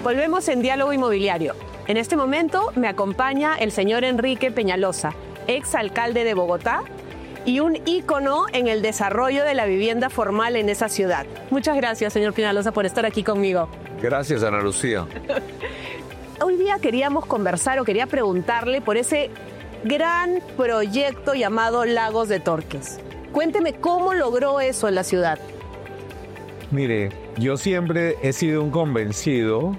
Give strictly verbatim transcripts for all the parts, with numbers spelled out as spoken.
Volvemos en Diálogo Inmobiliario. En este momento me acompaña el señor Enrique Peñalosa, exalcalde de Bogotá y un ícono en el desarrollo de la vivienda formal en esa ciudad. Muchas gracias, señor Peñalosa, por estar aquí conmigo. Gracias, Ana Lucía. Hoy día queríamos conversar o quería preguntarle por ese gran proyecto llamado Lagos de Torques. Cuénteme cómo logró eso en la ciudad. Mire, yo siempre he sido un convencido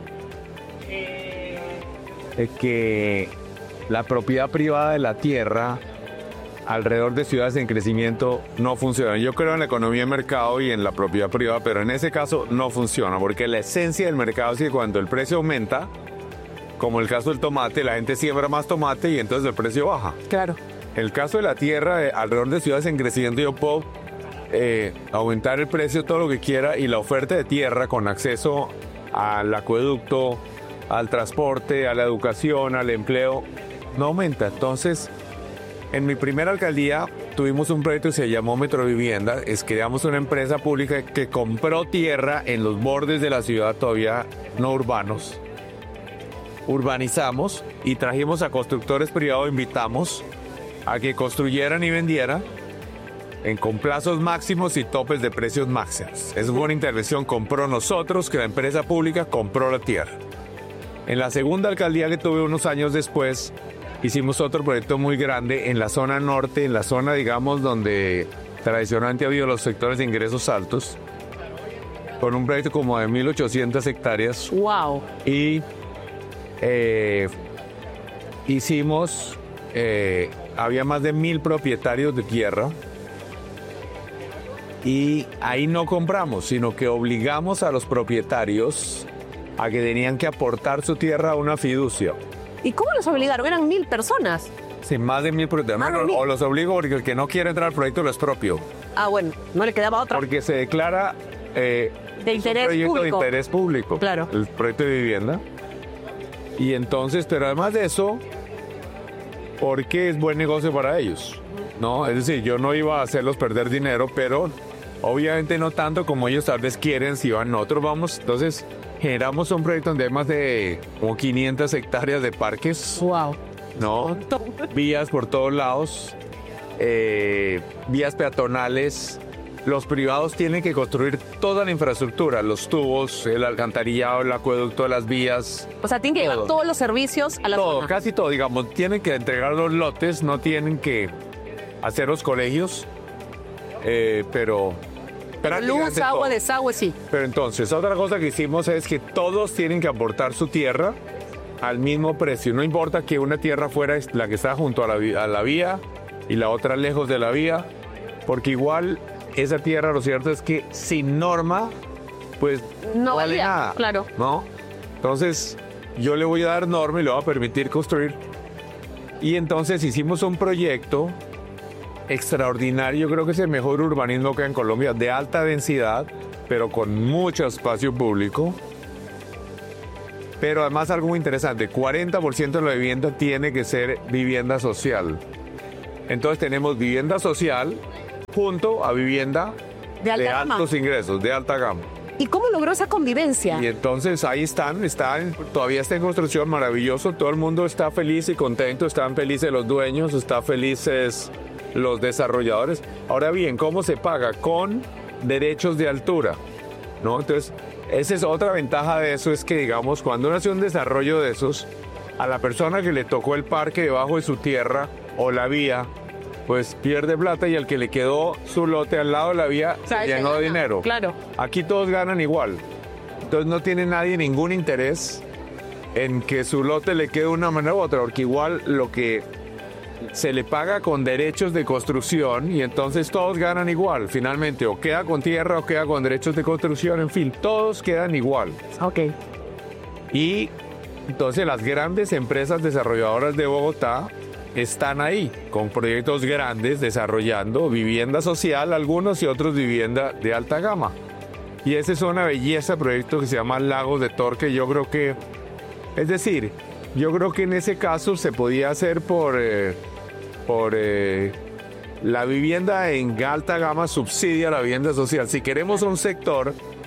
de que la propiedad privada de la tierra alrededor de ciudades en crecimiento no funciona. Yo creo en la economía de mercado y en la propiedad privada, pero en ese caso no funciona, porque la esencia del mercado es que cuando el precio aumenta, como el caso del tomate, la gente siembra más tomate y entonces el precio baja. Claro. En el caso de la tierra, eh, alrededor de ciudades en crecimiento, yo puedo eh, aumentar el precio todo lo que quiera y la oferta de tierra con acceso al acueducto, al transporte, a la educación, al empleo, no aumenta. Entonces, en mi primera alcaldía tuvimos un proyecto que se llamó Metrovivienda. Es creamos una empresa pública que compró tierra en los bordes de la ciudad todavía no urbanos. Urbanizamos y trajimos a constructores privados, invitamos a que construyeran y vendieran en, con plazos máximos y topes de precios máximos. Es una intervención, compró nosotros, que la empresa pública compró la tierra. En la segunda alcaldía que tuve unos años después, hicimos otro proyecto muy grande en la zona norte, en la zona, digamos, donde tradicionalmente ha habido los sectores de ingresos altos, con un proyecto como de mil ochocientas hectáreas. ¡Wow! Y eh, hicimos, eh, había más de mil propietarios de tierra, y ahí no compramos, sino que obligamos a los propietarios a que tenían que aportar su tierra a una fiducia. ¿Y cómo los obligaron? Eran mil personas. Sí, más de mil propietarios. Ah, no, o los obligo porque el que no quiere entrar al proyecto lo expropio. Ah, bueno, no le quedaba otra. Porque se declara eh, de interés un proyecto público. de interés público. Claro. El proyecto de vivienda. Y entonces, pero además de eso, porque es buen negocio para ellos, ¿no? Es decir, yo no iba a hacerlos perder dinero, pero obviamente no tanto como ellos tal vez quieren si van. Nosotros vamos, entonces generamos un proyecto donde hay más de como quinientas hectáreas de parques. Wow. ¿No? Vías por todos lados, eh, vías peatonales. Los privados tienen que construir toda la infraestructura, los tubos, el alcantarillado, el acueducto, las vías. O sea, tienen que llevar todos los servicios a la Todo, zona. casi todo, digamos. Tienen que entregar los lotes, no tienen que hacer los colegios, eh, pero... Luz, agua, todo. desagüe, sí. Pero entonces, otra cosa que hicimos es que todos tienen que aportar su tierra al mismo precio. No importa que una tierra fuera la que está junto a la, a la vía y la otra lejos de la vía, porque igual esa tierra, lo cierto es que sin norma, pues no, no vale valía, nada. Claro. ¿No? Entonces, yo le voy a dar norma y le voy a permitir construir. Y entonces hicimos un proyecto extraordinario, yo creo que es el mejor urbanismo que hay en Colombia, de alta densidad, pero con mucho espacio público. Pero además algo muy interesante, cuarenta por ciento de la vivienda tiene que ser vivienda social. Entonces tenemos vivienda social junto a vivienda de, alta de gama. altos ingresos, de alta gama. ¿Y cómo logró esa convivencia? Y entonces ahí están, están, todavía está en construcción, maravilloso, todo el mundo está feliz y contento, están felices los dueños, están felices los desarrolladores. Ahora bien, ¿cómo se paga? Con derechos de altura, ¿no? Entonces, esa es otra ventaja de eso, es que, digamos, cuando uno hace un desarrollo de esos, a la persona que le tocó el parque debajo de su tierra o la vía, pues pierde plata, y al que le quedó su lote al lado de la vía, o sea, se llenó de dinero. Claro. Aquí todos ganan igual. Entonces no tiene nadie ningún interés en que su lote le quede de una manera u otra, porque igual lo que se le paga con derechos de construcción, y entonces todos ganan igual, finalmente, o queda con tierra o queda con derechos de construcción, en fin, todos quedan igual. Ok. Y entonces las grandes empresas desarrolladoras de Bogotá están ahí, con proyectos grandes, desarrollando vivienda social, algunos, y otros vivienda de alta gama. Y ese es una belleza, proyecto que se llama Lagos de Torques. Yo creo que, es decir, yo creo que en ese caso se podía hacer por, eh, por eh, la vivienda en alta gama subsidia la vivienda social. Si queremos un sector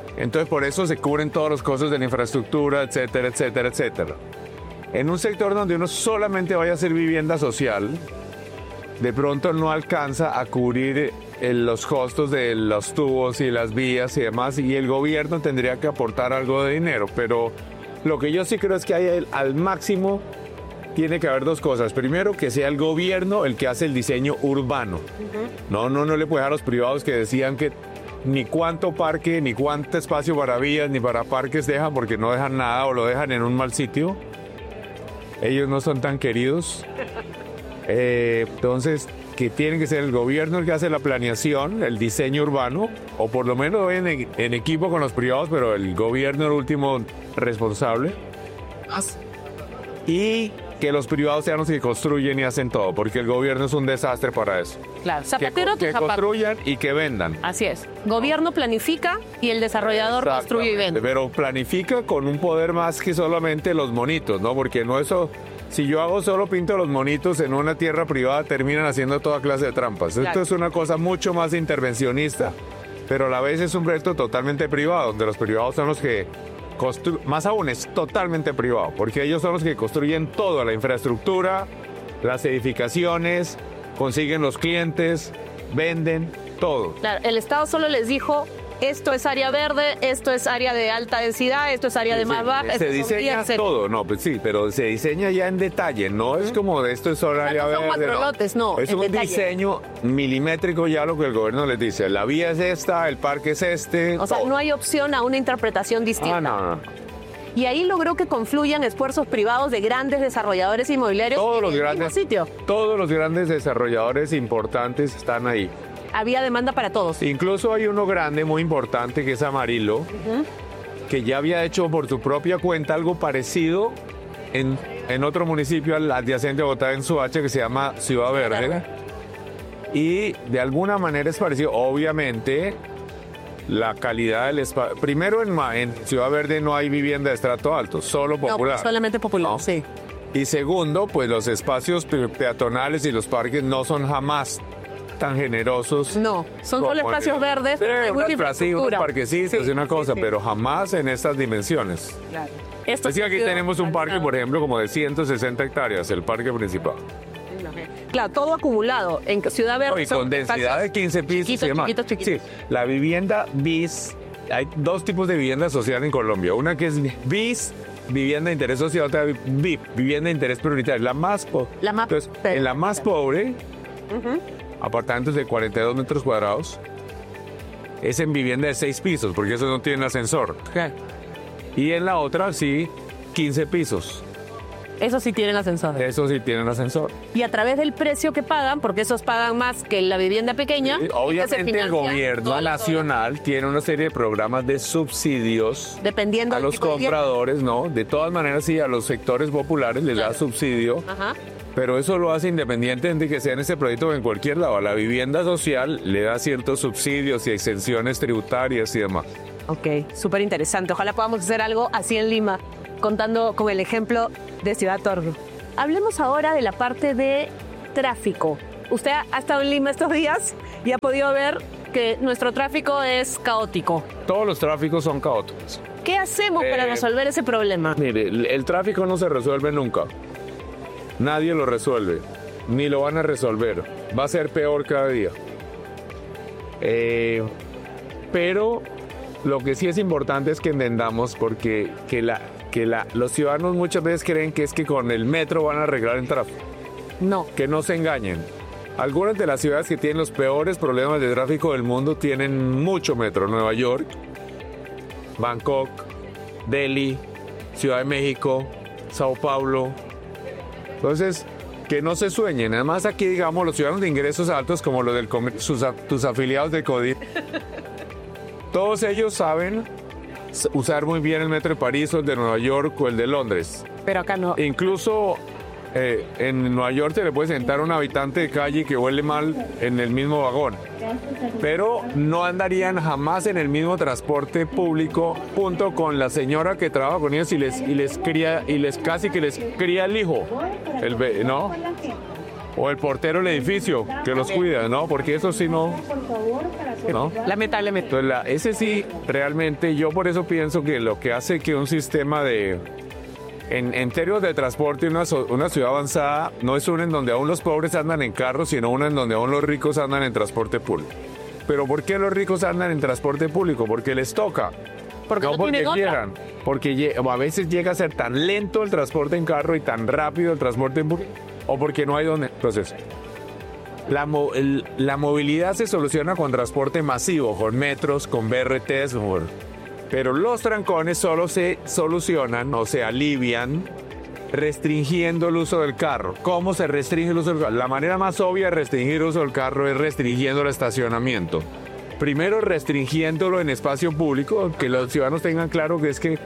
Entonces por eso se cubren todos los costos de la infraestructura, etcétera, etcétera, etcétera. En un sector donde uno solamente vaya a hacer vivienda social, de pronto no alcanza a cubrir el, los costos de los tubos y las vías y demás, y el gobierno tendría que aportar algo de dinero. Pero lo que yo sí creo es que hay el, al máximo tiene que haber dos cosas. Primero, que sea el gobierno el que hace el diseño urbano. Uh-huh. No, no, no le puede dejar a los privados que decían que ni cuánto parque, ni cuánto espacio para vías, ni para parques dejan, porque no dejan nada o lo dejan en un mal sitio. Ellos no son tan queridos. Eh, entonces, que tiene que ser el gobierno el que hace la planeación, el diseño urbano, o por lo menos en, en equipo con los privados, pero el gobierno es el último responsable. Y que los privados sean los que construyen y hacen todo, porque el gobierno es un desastre para eso. Claro, zapatero que, que construyan y que vendan. Así es. Gobierno planifica y el desarrollador construye y vende. Pero planifica con un poder más que solamente los monitos, ¿no? Porque no eso, si yo hago solo pinto los monitos en una tierra privada, terminan haciendo toda clase de trampas. Claro. Esto es una cosa mucho más intervencionista, pero a la vez es un reto totalmente privado, donde los privados son los que Constru- más aún es totalmente privado, porque ellos son los que construyen toda la infraestructura, las edificaciones, consiguen los clientes, venden, todo. Claro, el Estado solo les dijo, esto es área verde, esto es área de alta densidad, esto es área de más baja. Se diseña todo, no, pues sí, pero se diseña ya en detalle, no es como de esto es solo área verde. No son cuatro no. lotes, no. Es un detalle. diseño milimétrico ya lo que el gobierno les dice. La vía es esta, el parque es este. O sea, todo. no hay opción a una interpretación distinta. Ah, no, no. Y ahí logró que confluyan esfuerzos privados de grandes desarrolladores inmobiliarios. Todos los en el grandes, mismo sitio. Todos los grandes desarrolladores importantes están ahí. Había demanda para todos. Incluso hay uno grande, muy importante, que es Amarillo, uh-huh. que ya había hecho por su propia cuenta algo parecido en, en otro municipio al adyacente a Bogotá, en Soacha, que se llama Ciudad Verde. Verde. Y de alguna manera es parecido. Obviamente, la calidad del espacio... Primero, en, en Ciudad Verde no hay vivienda de estrato alto, solo popular. No, solamente popular, ¿no? sí. Y segundo, pues los espacios peatonales y los parques no son jamás tan generosos. No, son solo espacios el, verdes. Eh, unas placitas, unos parquecitos sí, y una cosa, sí, sí. pero jamás en estas dimensiones. Claro. Esto Así que aquí tenemos un parque, por ejemplo, como de ciento sesenta hectáreas, el parque principal. Claro, todo acumulado en Ciudad Verde. No, y con densidad de quince pisos chiquitos, y demás. Chiquitos, chiquitos. Sí, la vivienda bis, hay dos tipos de vivienda social en Colombia. Una que es bis, vivienda de interés social, otra V I P, vivienda de interés prioritario. La más pobre. La más Entonces, en la más pobre, uh-huh. apartamentos de cuarenta y dos metros cuadrados, es en vivienda de seis pisos, porque eso no tiene ascensor. Okay. Y en la otra, sí, quince pisos. Eso sí tienen ascensor. Eso sí tienen ascensor. Y a través del precio que pagan, porque esos pagan más que la vivienda pequeña. Sí, obviamente el gobierno todo, nacional todo. tiene una serie de programas de subsidios dependiendo a los compradores, ¿no? De todas maneras, sí, a los sectores populares les claro. da subsidio. Ajá. Pero eso lo hace independiente de que sea en ese proyecto o en cualquier lado. A la vivienda social le da ciertos subsidios y exenciones tributarias y demás. Ok, súper interesante. Ojalá podamos hacer algo así en Lima, contando con el ejemplo de Ciudad Torno. Hablemos ahora de la parte de tráfico. Usted ha estado en Lima estos días y ha podido ver que nuestro tráfico es caótico. Todos los tráficos son caóticos. ¿Qué hacemos eh, para resolver ese problema? Mire, el, el tráfico no se resuelve nunca. Nadie lo resuelve, ni lo van a resolver. Va a ser peor cada día. Eh, pero lo que sí es importante es que entendamos porque que la, que la, los ciudadanos muchas veces creen que es que con el metro van a arreglar el tráfico. No. Que no se engañen. Algunas de las ciudades que tienen los peores problemas de tráfico del mundo tienen mucho metro. Nueva York, Bangkok, Delhi, Ciudad de México, Sao Paulo. Entonces, que no se sueñen. Además, aquí, digamos, los ciudadanos de ingresos altos, como los del sus, tus afiliados de CODIR, todos ellos saben usar muy bien el metro de París o el de Nueva York o el de Londres. Pero acá no. Incluso eh, en Nueva York te le puede sentar un habitante de calle que huele mal en el mismo vagón. Pero no andarían jamás en el mismo transporte público junto con la señora que trabaja con ellos y les, y les cría, y les casi que les cría el hijo, el, ¿no? O el portero del edificio que los cuida, ¿no? Porque eso sí no... ¿no? Lamentablemente. Entonces, la, ese sí, realmente yo por eso pienso que lo que hace que un sistema de... En, en términos de transporte, una, una ciudad avanzada no es una en donde aún los pobres andan en carros, sino una en donde aún los ricos andan en transporte público. ¿Pero por qué los ricos andan en transporte público? Porque les toca. Porque no no porque tienen quieran. otra. Porque a veces llega a ser tan lento el transporte en carro y tan rápido el transporte en bus, o porque no hay donde. Entonces, la, mo el, la movilidad se soluciona con transporte masivo, con metros, con B R Ts, con... pero los trancones solo se solucionan o se alivian restringiendo el uso del carro. ¿Cómo se restringe el uso del carro? La manera más obvia de restringir el uso del carro es restringiendo el estacionamiento. Primero, restringiéndolo en espacio público, que los ciudadanos tengan claro que es que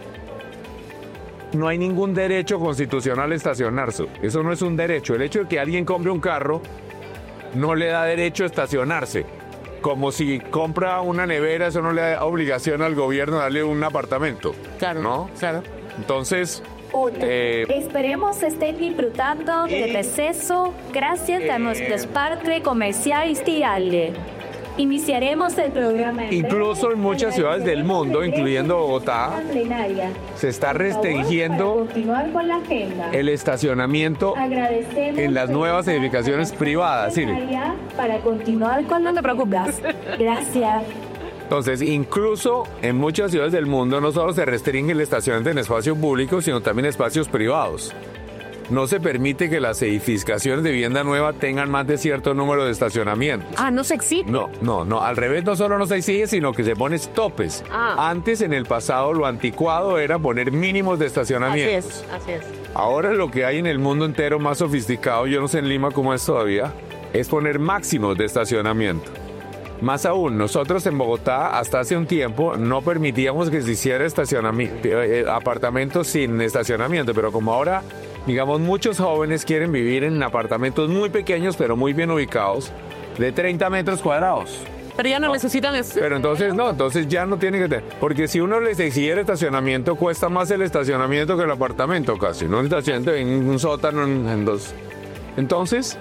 no hay ningún derecho constitucional a estacionarse. Eso no es un derecho. El hecho de que alguien compre un carro no le da derecho a estacionarse. Como si compra una nevera, eso no le da obligación al gobierno a darle un apartamento. Claro, ¿no? Claro. Entonces, Eh, Esperemos estén disfrutando del receso gracias a nuestro parque comercial Estiale. Iniciaremos el programa. Incluso en muchas ciudades del mundo, incluyendo Bogotá, se está restringiendo el estacionamiento en las nuevas edificaciones privadas. ¿Sí? Para continuar con No te preocupes. Gracias. Entonces, incluso en muchas ciudades del mundo no solo se restringe el estacionamiento en espacios públicos, sino también en espacios privados. No se permite que las edificaciones de vivienda nueva tengan más de cierto número de estacionamientos. Ah, no se exige. No, no, no. Al revés, no solo no se exige, sino que se pone topes. Ah. Antes, en el pasado, lo anticuado era poner mínimos de Así estacionamientos. es, así es. Ahora lo que hay en el mundo entero más sofisticado, yo no sé en Lima cómo es todavía, es poner máximos de estacionamiento. Más aún, nosotros en Bogotá hasta hace un tiempo no permitíamos que se hiciera estacionamiento, eh, apartamentos sin estacionamiento, pero como ahora, digamos, muchos jóvenes quieren vivir en apartamentos muy pequeños pero muy bien ubicados, de treinta metros cuadrados. Pero ya no, no. necesitan eso. Pero entonces no, entonces ya no tiene que tener, porque si uno les exigiera estacionamiento, cuesta más el estacionamiento que el apartamento casi, no el estacionamiento en un sótano en, en dos. Entonces...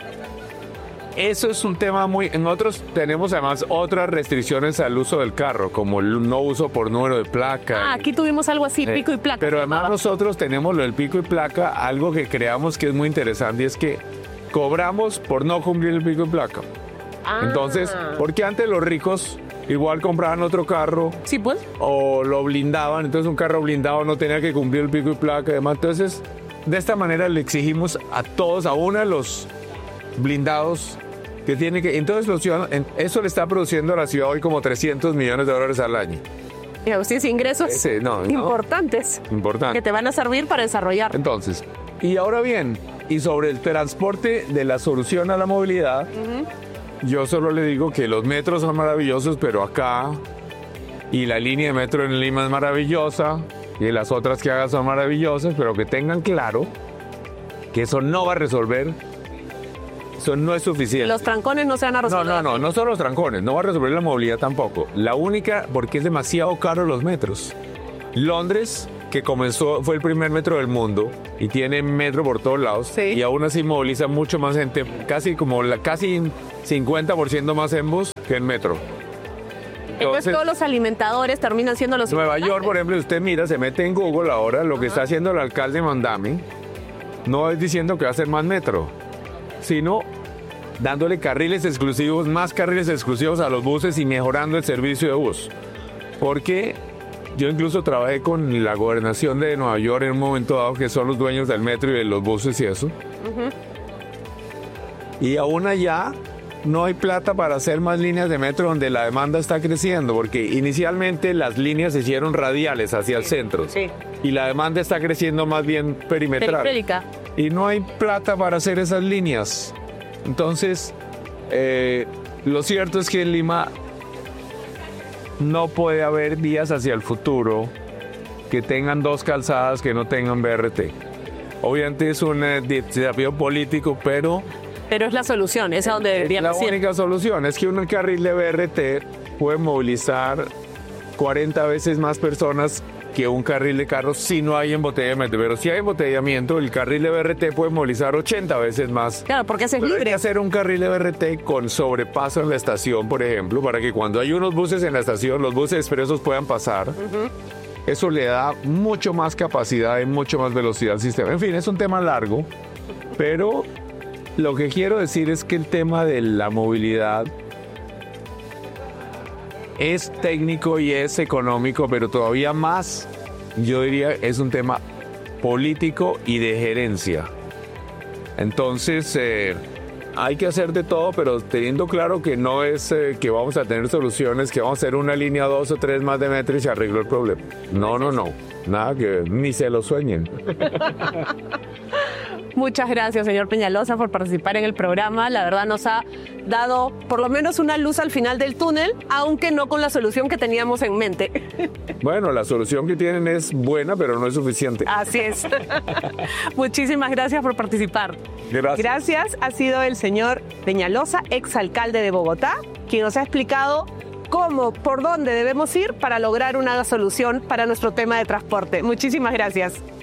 eso es un tema muy... Nosotros tenemos además otras restricciones al uso del carro, como el no uso por número de placa. Ah, aquí tuvimos algo así, pico y placa. Pero además nosotros tenemos lo del pico y placa, algo que creamos que es muy interesante, y es que cobramos por no cumplir el pico y placa. Ah. Entonces, porque antes los ricos igual compraban otro carro. Sí, pues. O lo blindaban, entonces un carro blindado no tenía que cumplir el pico y placa y demás. Entonces, de esta manera le exigimos a todos, a uno de los blindados que tiene que... Entonces los ciudadanos, eso le está produciendo a la ciudad hoy como trescientos millones de dólares al año. Y ustedes ingresos Ese, no, no. importantes. Importante. Que te van a servir para desarrollar. Entonces, y ahora bien, y sobre el transporte de la solución a la movilidad, uh-huh. yo solo le digo que los metros son maravillosos, pero acá, y la línea de metro en Lima es maravillosa, y las otras que hagan son maravillosas, pero que tengan claro que eso no va a resolver. Eso no es suficiente. Los trancones no se van a resolver. No, no, no, no son los trancones, no va a resolver la movilidad tampoco. La única, porque es demasiado caro los metros. Londres, que comenzó, fue el primer metro del mundo y tiene metro por todos lados, sí. y aún así moviliza mucho más gente, casi como la, casi cincuenta por ciento más en bus que en metro. Entonces, Entonces todos los alimentadores terminan siendo los... Nueva York, por ejemplo, usted mira, se mete en Google ahora, lo que uh-huh. está haciendo el alcalde Mandami, no es diciendo que va a hacer más metro, sino dándole carriles exclusivos, más carriles exclusivos a los buses y mejorando el servicio de bus. Porque yo incluso trabajé con la gobernación de Nueva York en un momento dado, que son los dueños del metro y de los buses y eso. Uh-huh. Y aún allá no hay plata para hacer más líneas de metro donde la demanda está creciendo, porque inicialmente las líneas se hicieron radiales hacia el centro. Sí. Y la demanda está creciendo más bien perimetral. Periférica. Y no hay plata para hacer esas líneas. Entonces, eh, lo cierto es que en Lima no puede haber vías hacia el futuro que tengan dos calzadas que no tengan B R T. Obviamente es un eh, desafío político, pero... Pero es la solución, es a donde deberíamos ir. La única solución es que un carril de B R T puede movilizar cuarenta veces más personas que un carril de carros si no hay embotellamiento. Pero si hay embotellamiento, el carril de B R T puede movilizar ochenta veces más. Claro, porque ese es Pero libre. hay que hacer un carril de B R T con sobrepaso en la estación, por ejemplo, para que cuando hay unos buses en la estación, los buses expresos puedan pasar. Uh-huh. Eso le da mucho más capacidad y mucho más velocidad al sistema. En fin, es un tema largo, pero lo que quiero decir es que el tema de la movilidad es técnico y es económico, pero todavía más, yo diría, es un tema político y de gerencia. Entonces, eh, hay que hacer de todo, pero teniendo claro que no es eh, que vamos a tener soluciones, que vamos a hacer una línea dos o tres más de metro y se arregló el problema. No, no, no. Nada que ni se lo sueñen. Muchas gracias, señor Peñalosa, por participar en el programa. La verdad nos ha dado por lo menos una luz al final del túnel, aunque no con la solución que teníamos en mente. Bueno, la solución que tienen es buena, pero no es suficiente. Así es. Muchísimas gracias por participar. Gracias. Gracias. Ha sido el señor Peñalosa, exalcalde de Bogotá, quien nos ha explicado cómo, por dónde debemos ir para lograr una solución para nuestro tema de transporte. Muchísimas gracias.